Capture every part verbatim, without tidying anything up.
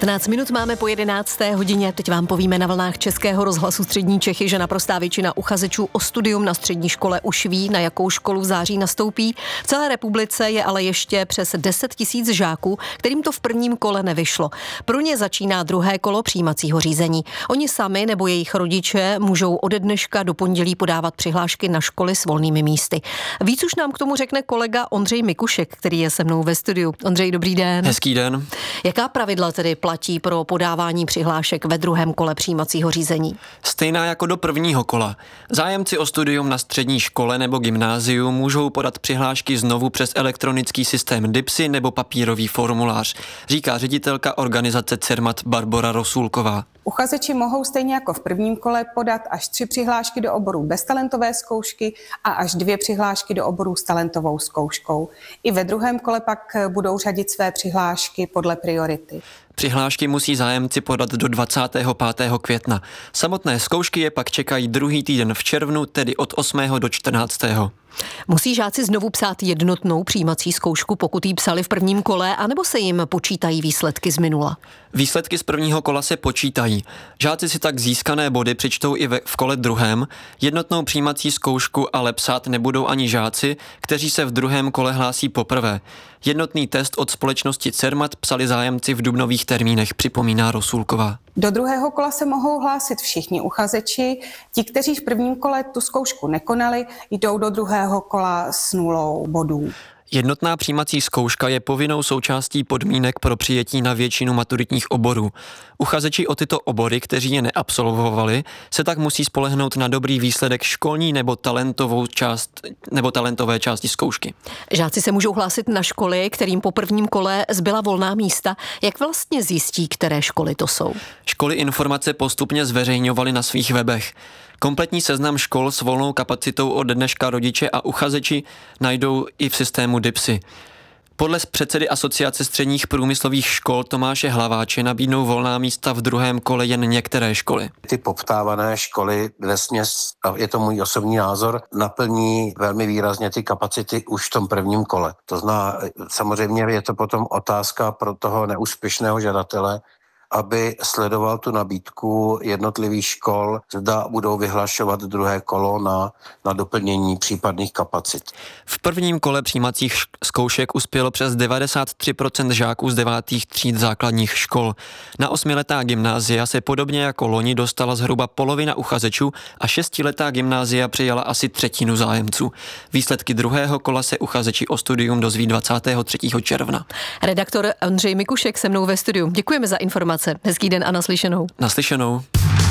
patnáct minut máme po jedenácté hodině. Teď vám povíme na vlnách Českého rozhlasu Střední Čechy, že naprostá většina uchazečů o studium na střední škole už ví, na jakou školu v září nastoupí. V celé republice je ale ještě přes deset tisíc žáků, kterým to v prvním kole nevyšlo. Pro ně začíná druhé kolo přijímacího řízení. Oni sami nebo jejich rodiče můžou ode dneška do pondělí podávat přihlášky na školy s volnými místy. Víc už nám k tomu řekne kolega Ondřej Mikušek, který je se mnou ve studiu. Ondřej, dobrý den. Hezký den. Jaká pravidla tedy platí pro podávání přihlášek ve druhém kole přijímacího řízení? Stejná jako do prvního kola. Zájemci o studium na střední škole nebo gymnáziu můžou podat přihlášky znovu přes elektronický systém DIPSy nebo papírový formulář, říká ředitelka organizace CERMAT Barbora Rosulková. Uchazeči mohou stejně jako v prvním kole podat až tři přihlášky do oborů bez talentové zkoušky a až dvě přihlášky do oborů s talentovou zkouškou. I ve druhém kole pak budou řadit své přihlášky podle priority. Přihlášky musí zájemci podat do dvacátého pátého května. Samotné zkoušky je pak čekají druhý týden v červnu, tedy od osmého do čtrnáctého Musí žáci znovu psát jednotnou přijímací zkoušku, pokud ji psali v prvním kole, anebo se jim počítají výsledky z minula? Výsledky z prvního kola se počítají. Žáci si tak získané body přečtou i ve, v kole druhém. Jednotnou přijímací zkoušku ale psát nebudou ani žáci, kteří se v druhém kole hlásí poprvé. Jednotný test od společnosti CERMAT psali zájemci v dubnových termínech, připomíná Rosulková. Do druhého kola se mohou hlásit všichni uchazeči. Ti, kteří v prvním kole tu zkoušku nekonali, jdou do druhého kola s nulou bodů. Jednotná přijímací zkouška je povinnou součástí podmínek pro přijetí na většinu maturitních oborů. Uchazeči o tyto obory, kteří je neabsolvovali, se tak musí spolehnout na dobrý výsledek školní nebo talentovou část nebo talentové části zkoušky. Žáci se můžou hlásit na školy, kterým po prvním kole zbyla volná místa. Jak vlastně zjistí, které školy to jsou? Školy informace postupně zveřejňovaly na svých webech. Kompletní seznam škol s volnou kapacitou od dneška rodiče a uchazeči najdou i v systému DIPSy. Podle předsedy Asociace středních průmyslových škol Tomáše Hlaváče nabídnou volná místa v druhém kole jen některé školy. Ty poptávané školy vesměs, je to můj osobní názor, naplní velmi výrazně ty kapacity už v tom prvním kole. To znamená, samozřejmě je to potom otázka pro toho neúspěšného žadatele, aby sledoval tu nabídku jednotlivých škol, zda budou vyhlašovat druhé kolo na, na doplnění případných kapacit. V prvním kole přijímacích zkoušek uspělo přes devadesát tři procent žáků z devátých tříd základních škol. Na osmiletá gymnázia se podobně jako loni dostala zhruba polovina uchazečů a šestiletá gymnázia přijala asi třetinu zájemců. Výsledky druhého kola se uchazeči o studium dozví dvacátého třetího června. Redaktor Ondřej Mikušek se mnou ve studiu. Děkujeme za informace. Hezký den a naslyšenou. Naslyšenou.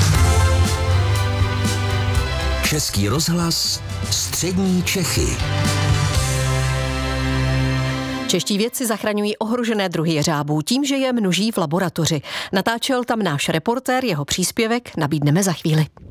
Český rozhlas Střední Čechy. Čeští vědci zachraňují ohrožené druhy jeřábů tím, že je množí v laboratoři. Natáčel tam náš reportér, jeho příspěvek nabídneme za chvíli.